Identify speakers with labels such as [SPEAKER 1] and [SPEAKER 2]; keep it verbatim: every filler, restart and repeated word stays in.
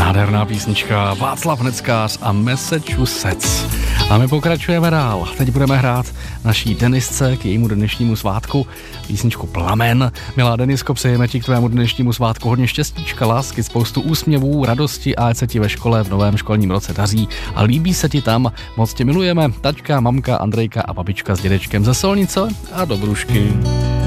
[SPEAKER 1] Nádherná písnička Václav Neckář a Massachusetts. A my pokračujeme dál. Teď budeme hrát naší Denisce k jejímu dnešnímu svátku písničku Plamen. Milá Denisko, přejeme ti k tvému dnešnímu svátku hodně štěstíčka, lásky, spoustu úsměvů, radosti a ať se ti ve škole v novém školním roce daří a líbí se ti tam. Moc tě milujeme. Taťka, mamka, Andrejka a babička s dědečkem ze Solnice a do Brušky.